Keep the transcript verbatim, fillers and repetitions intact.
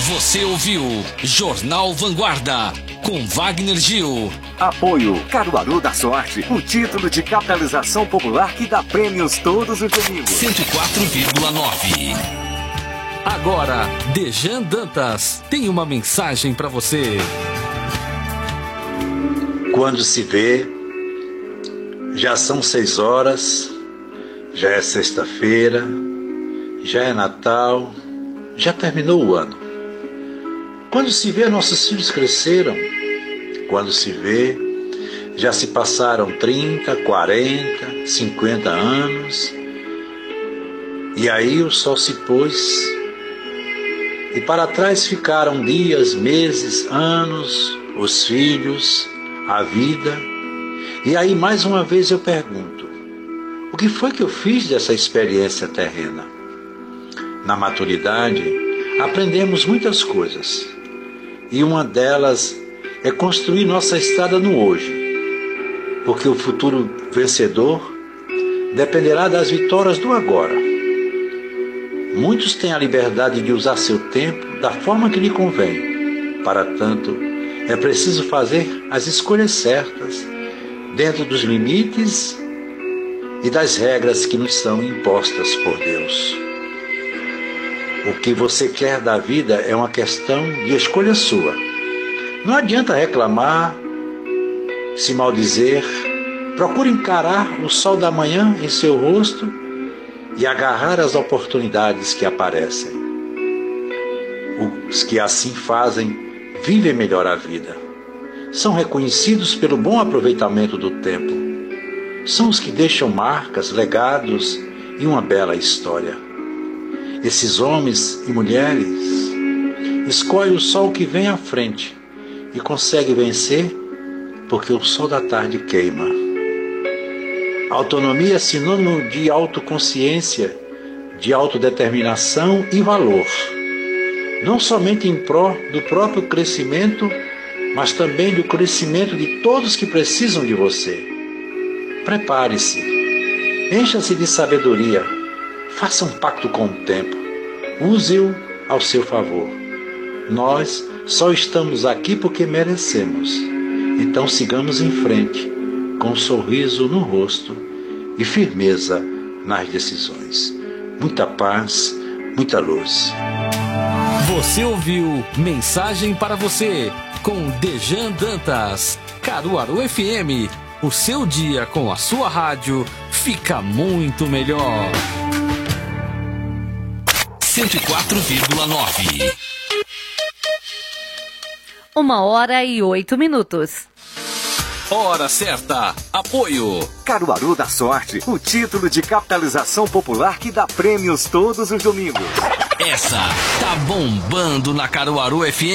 Você ouviu Jornal Vanguarda com Wagner Gil. Apoio Caruaru da Sorte, o título de capitalização popular que dá prêmios todos os domingos. cento e quatro vírgula nove. Agora, Dejan Dantas tem uma mensagem para você. Quando se vê, já são seis horas, já é sexta-feira, já é Natal, já terminou o ano. Quando se vê, nossos filhos cresceram. Quando se vê, já se passaram trinta, quarenta, cinquenta anos. E aí o sol se pôs. E para trás ficaram dias, meses, anos, os filhos, a vida. E aí mais uma vez eu pergunto: o que foi que eu fiz dessa experiência terrena? Na maturidade, aprendemos muitas coisas. E uma delas é construir nossa estrada no hoje. Porque o futuro vencedor dependerá das vitórias do agora. Muitos têm a liberdade de usar seu tempo da forma que lhe convém. Para tanto, é preciso fazer as escolhas certas, dentro dos limites e das regras que nos são impostas por Deus. O que você quer da vida é uma questão de escolha sua. Não adianta reclamar, se maldizer. Procure encarar o sol da manhã em seu rosto e agarrar as oportunidades que aparecem. Os que assim fazem vivem melhor a vida. São reconhecidos pelo bom aproveitamento do tempo. São os que deixam marcas, legados e uma bela história. Esses homens e mulheres escolhem o sol que vem à frente e conseguem vencer porque o sol da tarde queima. Autonomia é sinônimo de autoconsciência, de autodeterminação e valor. Não somente em prol do próprio crescimento, mas também do crescimento de todos que precisam de você. Prepare-se, encha-se de sabedoria, faça um pacto com o tempo, use-o ao seu favor. Nós só estamos aqui porque merecemos, então sigamos em frente, com um sorriso no rosto e firmeza nas decisões. Muita paz, muita luz. Você ouviu Mensagem para Você, com Dejan Dantas. Caruaru F M, o seu dia com a sua rádio fica muito melhor. cento e quatro vírgula nove. Uma hora e oito minutos. Hora certa. Apoio Caruaru da Sorte, o título de capitalização popular que dá prêmios todos os domingos. Essa tá bombando na Caruaru F M.